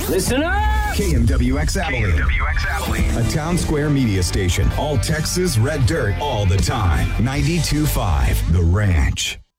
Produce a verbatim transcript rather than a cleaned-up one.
Listen up! K M W X Abilene. K M W X Abilene. A Town Square media station. All Texas red dirt all the time. ninety-two point five The Ranch.